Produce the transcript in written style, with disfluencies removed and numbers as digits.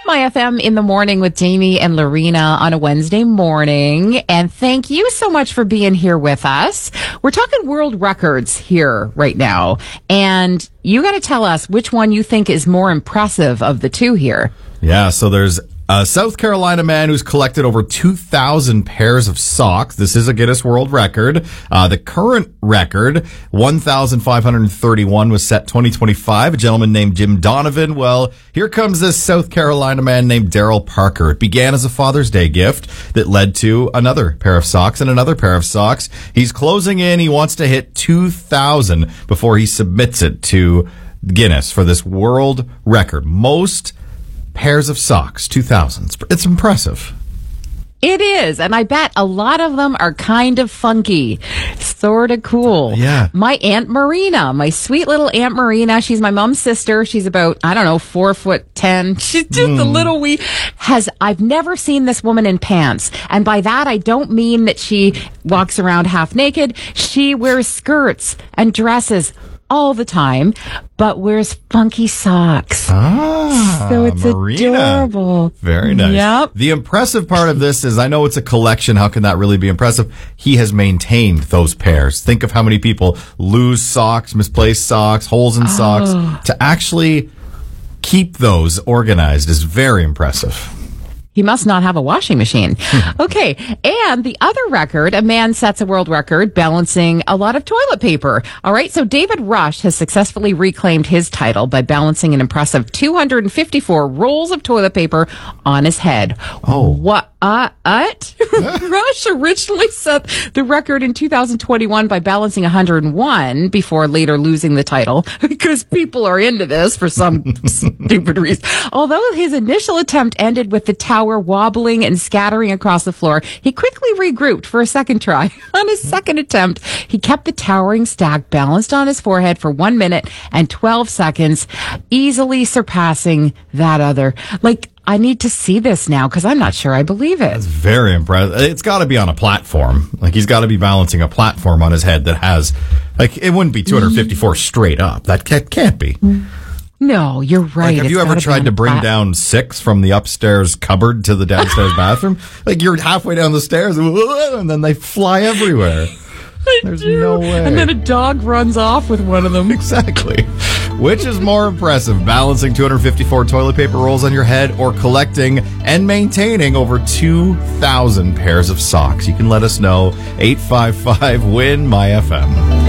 My FM in the morning with Jamie and Lorena on a Wednesday morning. And thank you so much for being here with us. We're talking world records here right now. And you got to tell us which one you think is more impressive of the two here. Yeah, so there's a South Carolina man who's collected over 2,000 pairs of socks. This is a Guinness World Record. The current record, 1,531, was set 2025. A gentleman named Jim Donovan. Well, here comes this South Carolina man named Daryl Parker. It began as a Father's Day gift that led to another pair of socks and another pair of socks. He's closing in. He wants to hit 2,000 before he submits it to Guinness for this world record. Most pairs of socks, 2,000. It's impressive. It is. And I bet a lot of them are kind of funky. Sort of cool. Yeah. My Aunt Marina, my sweet little Aunt Marina, she's my mom's sister. She's about, 4'10". She's just a little wee. I've never seen this woman in pants. And by that, I don't mean that she walks around half naked. She wears skirts and dresses all the time, but wears funky socks. So it's Marina. adorable. Very nice. Yep. The impressive part of this is, I know it's a collection. How can that really be impressive? He has maintained those pairs. Think of how many people lose socks, misplaced socks, holes in socks. To actually keep those organized is very impressive. He must not have a washing machine. Okay. And the other record, a man sets a world record balancing a lot of toilet paper. All right. So David Rush has successfully reclaimed his title by balancing an impressive 254 rolls of toilet paper on his head. Oh. What? Rush originally set the record in 2021 by balancing 101 before later losing the title because people are into this for some stupid reason. Although his initial attempt ended with the tower wobbling and scattering across the floor, he quickly regrouped for a second try. On his second attempt, he kept the towering stack balanced on his forehead for 1 minute and 12 seconds, easily surpassing that other. I need to see this now because I'm not sure I believe it. It's very impressive. It's got to be on a platform. He's got to be balancing a platform on his head that has, it wouldn't be 254 straight up. That can't be. No, you're right. Have you ever tried to bring down 6 from the upstairs cupboard to the downstairs bathroom? You're halfway down the stairs and then they fly everywhere. There's no way. And then a dog runs off with one of them. Exactly. Which is more impressive, balancing 254 toilet paper rolls on your head or collecting and maintaining over 2,000 pairs of socks? You can let us know. 855-WIN-MY-FM.